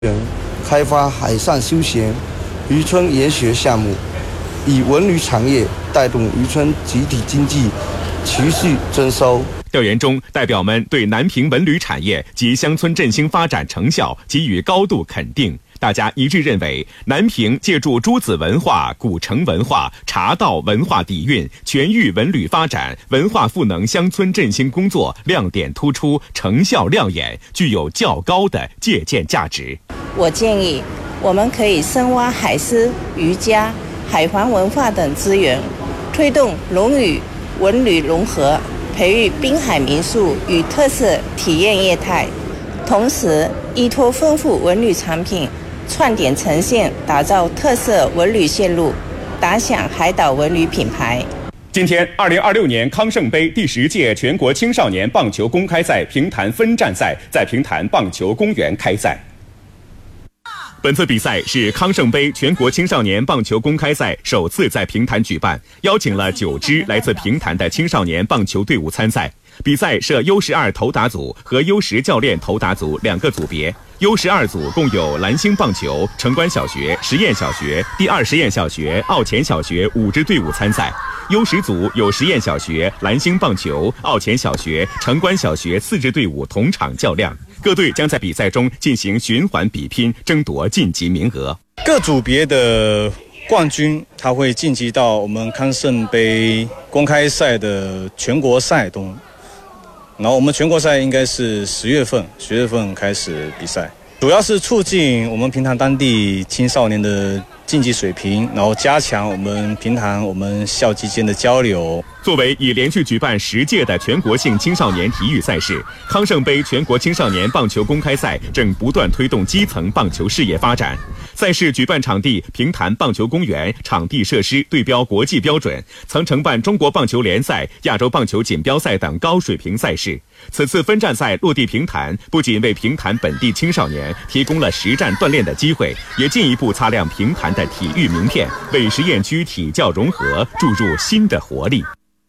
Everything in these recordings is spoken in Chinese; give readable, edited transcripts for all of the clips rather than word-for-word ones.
开发海上休闲渔村研学项目，以文旅产业带动渔村集体经济持续增收。 调研中，代表们对南平文旅产业及乡村振兴发展成效给予高度肯定。大家一致认为，南平借助诸子文化、古城文化、茶道文化底蕴，全域文旅发展、文化赋能乡村振兴工作亮点突出，成效亮眼，具有较高的借鉴价值。 我建议，我们可以深挖海狮、渔家、海防文化等资源，推动农渔文旅融合，培育滨海民宿与特色体验业态，同时依托丰富文旅产品，串点呈现，打造特色文旅线路，打响海岛文旅品牌。 今天，2026年康盛杯第10届全国青少年棒球公开赛平潭分站赛在平潭棒球公园开赛。本次比赛是康盛杯全国青少年棒球公开赛首次在平潭举办，邀请了9支来自平潭的青少年棒球队伍参赛。比赛设 U12 投打组和 U10 教练投打组2个组别。U12 组共有蓝星棒球、城关小学、实验小学、第2实验小学、奥前小学5支队伍参赛。U10 组有实验小学、蓝星棒球、奥前小学、城关小学4支队伍同场较量。各队将在比赛中进行循环比拼，争夺晋级名额。 各组别的冠军他会晋级到我们康盛杯公开赛的全国赛中。然后我们全国赛应该是10月份开始比赛，主要是促进我们平潭当地青少年的竞技水平，然后加强我们平潭我们校际间的交流。 作为已连续举办10届的全国性青少年体育赛事，康盛杯全国青少年棒球公开赛正不断推动基层棒球事业发展。赛事举办场地平潭棒球公园，场地设施对标国际标准，曾承办中国棒球联赛、亚洲棒球锦标赛等高水平赛事。此次分站赛落地平潭，不仅为平潭本地青少年提供了实战锻炼的机会，也进一步擦亮平潭的体育名片，为实验区体教融合注入新的活力。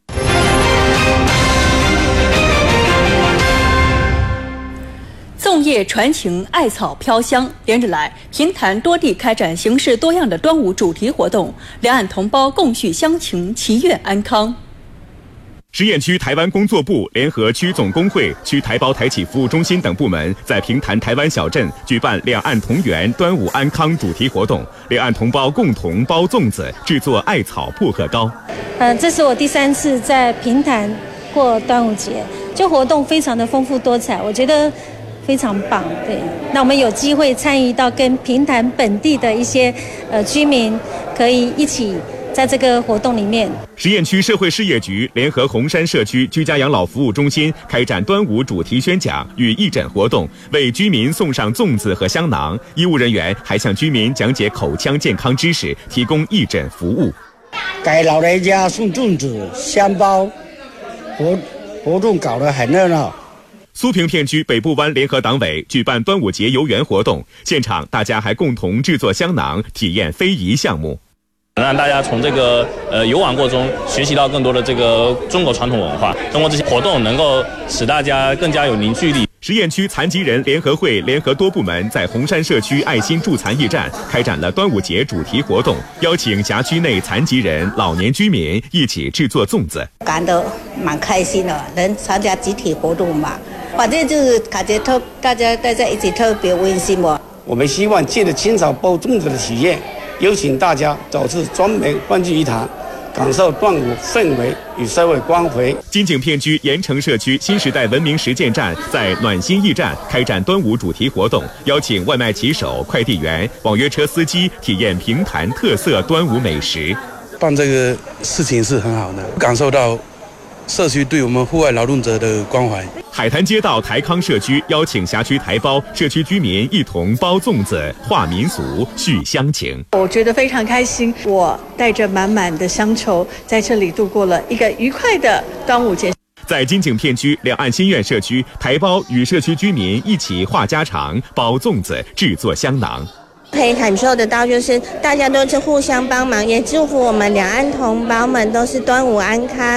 粽叶传情，艾草飘香。连日来，平潭多地开展形式多样的端午主题活动，两岸同胞共叙乡情，祈愿安康。 实验区台湾工作部联合区总工会、区台胞台企服务中心等部门，在平潭台湾小镇举办两岸同源端午安康主题活动，两岸同胞共同包粽子，制作艾草薄荷糕。 这是我第3次在平潭过端午节，这活动非常的丰富多彩，我觉得非常棒。对，那我们有机会参与到跟平潭本地的一些居民，可以一起在这个活动里面。 实验区社会事业局联合红山社区居家养老服务中心开展端午主题宣讲与义诊活动，为居民送上粽子和香囊。医务人员还向居民讲解口腔健康知识，提供义诊服务。 给老人家送粽子、香包，活动搞得很热闹。 苏平片区北部湾联合党委举办端午节游园活动，现场大家还共同制作香囊，体验非遗项目。 让大家从这个游玩过中学习到更多的这个中国传统文化，通过这些活动能够使大家更加有凝聚力。 实验区残疾人联合会联合多部门在红山社区爱心助残驿站开展了端午节主题活动，邀请辖区内残疾人、老年居民一起制作粽子， 感到蛮开心的，能参加集体活动嘛，反正就是感觉大家在一起特别温馨嘛。 我们希望借着清早包粽子的体验，邀请大家早次专门欢聚一堂，感受端午氛围与社会关怀。 金井片区盐城社区新时代文明实践站在暖心驿站开展端午主题活动，邀请外卖骑手、快递员、网约车司机体验平潭特色端午美食。 办这个事情是很好的，感受到社区对我们户外劳动者的关怀。 海滩街道台康社区邀请辖区台胞社区居民一同包粽子、画民俗、叙乡情。 我觉得非常开心，我带着满满的乡愁，在这里度过了一个愉快的端午节。 在金井片区两岸新苑社区，台胞与社区居民一起话家常、包粽子、制作香囊。 可以感受得到，就是大家都是互相帮忙，也祝福我们两岸同胞们都是端午安康。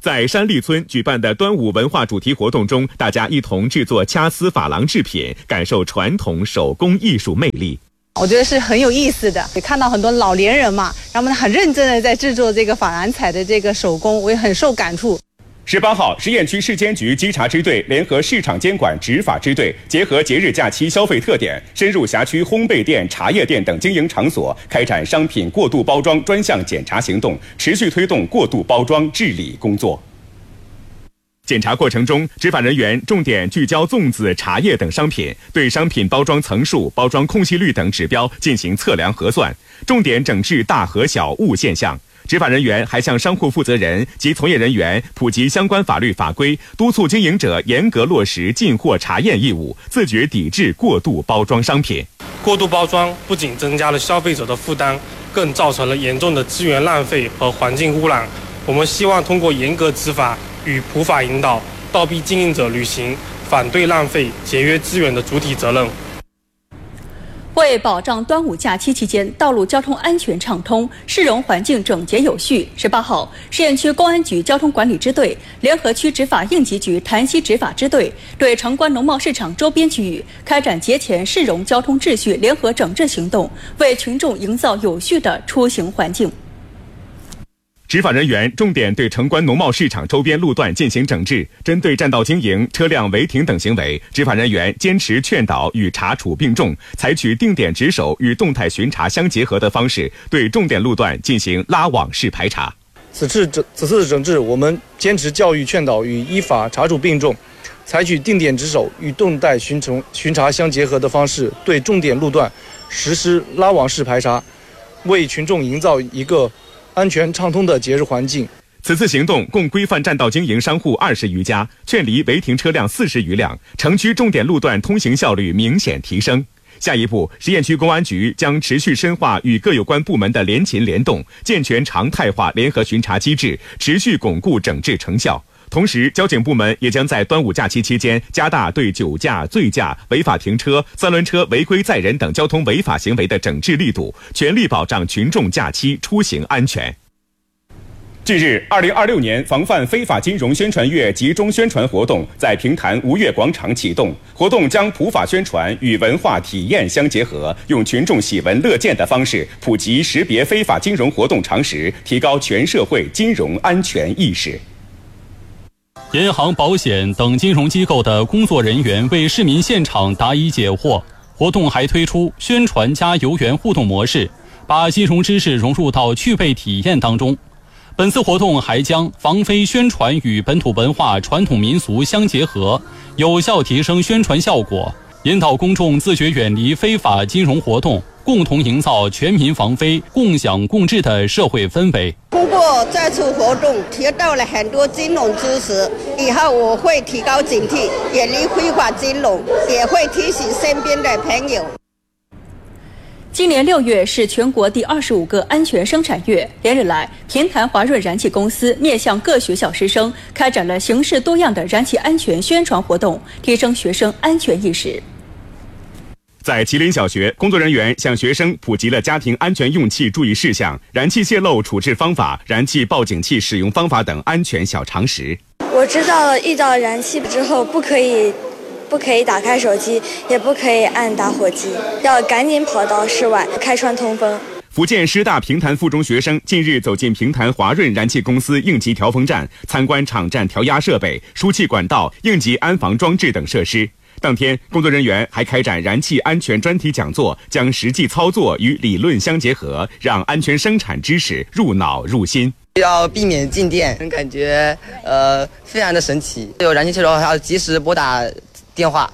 在山立村举办的端午文化主题活动中，大家一同制作掐丝珐琅制品，感受传统手工艺术魅力。 我觉得是很有意思的，也看到很多老年人嘛，他们很认真的在制作这个珐琅彩的这个手工，我也很受感触。 18号，十堰区市监局稽查支队联合市场监管执法支队，结合节日假期消费特点，深入辖区烘焙店、茶叶店等经营场所，开展商品过度包装专项检查行动，持续推动过度包装治理工作。检查过程中，执法人员重点聚焦粽子、茶叶等商品，对商品包装层数、包装空隙率等指标进行测量核算，重点整治大和小误现象。执法人员还向商户负责人及从业人员普及相关法律法规，督促经营者严格落实进货查验义务，自觉抵制过度包装商品。 过度包装不仅增加了消费者的负担，更造成了严重的资源浪费和环境污染。我们希望通过严格执法与普法引导，倒逼经营者履行反对浪费、节约资源的主体责任。 为保障端午假期期间道路交通安全畅通，市容环境整洁有序，18号，十堰区公安局交通管理支队联合区执法应急局潭西执法支队，对城关农贸市场周边区域开展节前市容交通秩序联合整治行动，为群众营造有序的出行环境。 执法人员重点对城关农贸市场周边路段进行整治，针对占道经营、车辆违停等行为，执法人员坚持劝导与查处并重，采取定点值守与动态巡查相结合的方式，对重点路段进行拉网式排查。 此次整治，我们坚持教育劝导与依法查处并重，采取定点值守与动态巡查相结合的方式，对重点路段实施拉网式排查，为群众营造一个安全畅通的节日环境。 此次行动共规范占道经营商户20余家，劝离违停车辆40余辆，城区重点路段通行效率明显提升。下一步，十堰区公安局将持续深化与各有关部门的联勤联动，健全常态化联合巡查机制，持续巩固整治成效。同时，交警部门也将在端午假期期间加大对酒驾、醉驾、违法停车、三轮车违规载人等交通违法行为的整治力度，全力保障群众假期出行安全。近日，2026年防范非法金融宣传月集中宣传活动在平潭吴越广场启动。活动将普法宣传与文化体验相结合，用群众喜闻乐见的方式普及识别非法金融活动常识，提高全社会金融安全意识。 银行、保险等金融机构的工作人员为市民现场答疑解惑。活动还推出宣传加游园互动模式，把金融知识融入到趣味体验当中。本次活动还将防非宣传与本土文化传统民俗相结合，有效提升宣传效果，引导公众自觉远离非法金融活动，共同营造全民防非、共享共治的社会氛围。 通过这次活动，学到了很多金融知识，以后我会提高警惕，远离非法金融，也会提醒身边的朋友。 今年6月是全国第25个安全生产月，连日来，平潭华润燃气公司面向各学校师生开展了形式多样的燃气安全宣传活动，提升学生安全意识。 在麒麟小学，工作人员向学生普及了家庭安全用气注意事项、燃气泄漏处置方法、燃气报警器使用方法等安全小常识。 我知道了，遇到燃气之后不可以打开手机，也不可以按打火机，要赶紧跑到室外开窗通风。 福建师大平潭附中学生近日走进平潭华润燃气公司应急调风站，参观场站调压设备、输气管道、应急安防装置等设施。当天，工作人员还开展燃气安全专题讲座，将实际操作与理论相结合，让安全生产知识入脑入心。 要避免静电，感觉非常的神奇。有燃气泄漏的话，要及时拨打电话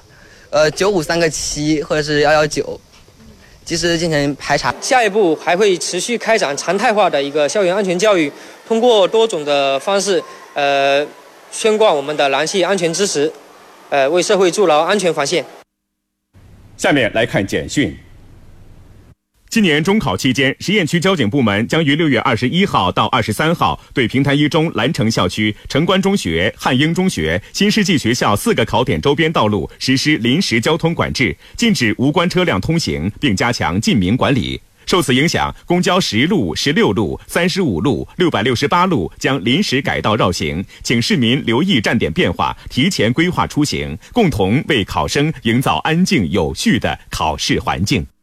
，953个7或者是119，及时进行排查。 下一步还会持续开展常态化的一个校园安全教育，通过多种的方式，宣贯我们的燃气安全知识，为社会筑牢安全防线。 下面来看简讯。今年中考期间，十堰区交警部门将于6月21号到23号对平潭一中蓝城校区、城关中学、汉英中学、新世纪学校4个考点周边道路实施临时交通管制，禁止无关车辆通行，并加强禁鸣管理。 受此影响，公交10路、16路、35路、668路将临时改道绕行，请市民留意站点变化，提前规划出行，共同为考生营造安静有序的考试环境。